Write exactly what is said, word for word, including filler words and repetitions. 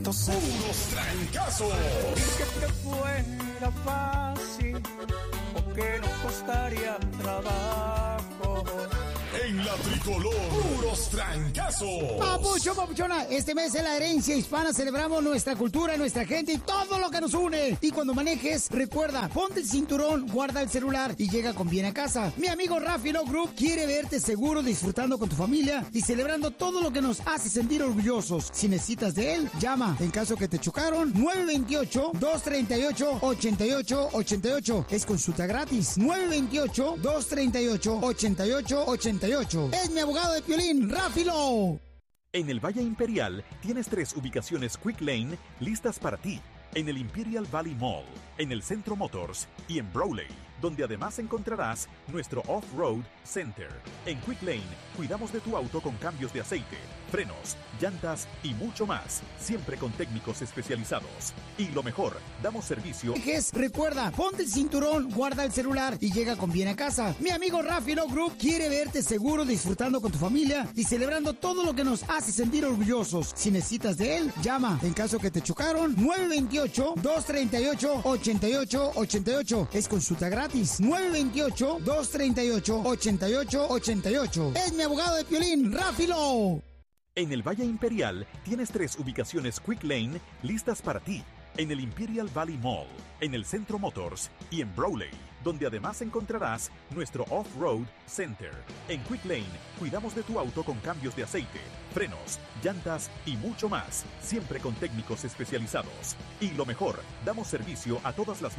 Entonces, puros trancazos. que te fuera fácil o que no costaría trabajo. En la tricolor, puros trancazos. Papucho, papuchona, este mes en la herencia hispana celebramos nuestra cultura, nuestra gente y todo lo que nos une. Y cuando manejes, recuerda, ponte el cinturón, guarda el celular y llega con bien a casa. Mi amigo Rafi Love Group quiere verte seguro disfrutando con tu familia y celebrando todo lo que nos hace sentir orgullosos. Si necesitas de él, llama. En caso que te chocaron, nueve dos ocho, dos tres ocho, ocho ocho ocho ocho. Es consulta gratis. nueve dos ocho, dos tres ocho, ocho ocho ocho ocho. Es mi abogado de Piolín, Rafi Love. En el Valle Imperial tienes tres ubicaciones Quick Lane listas para ti. En el Imperial Valley Mall, en el Centro Motors y en Brawley, donde además encontrarás nuestro Off-Road Center. En Quick Lane cuidamos de tu auto con cambios de aceite, frenos, llantas y mucho más, siempre con técnicos especializados. Y lo mejor, damos servicio. Recuerda, ponte el cinturón, guarda el celular y llega con bien a casa. Mi amigo Rafi Love Group quiere verte seguro disfrutando con tu familia y celebrando todo lo que nos hace sentir orgullosos. Si necesitas de él, llama. En caso que te chocaron, nueve dos ocho, dos tres ocho, ocho ocho ocho ocho. Es consulta gratis. nueve dos ocho, dos tres ocho, ocho ocho ocho ocho. Es mi abogado de Piolín, Rafi Love. En el Valle Imperial tienes tres ubicaciones Quick Lane listas para ti. En el Imperial Valley Mall, en el Centro Motors y en Brawley, donde además encontrarás nuestro Off-Road Center. En Quick Lane cuidamos de tu auto con cambios de aceite, frenos, llantas y mucho más, siempre con técnicos especializados. Y lo mejor, damos servicio a todas las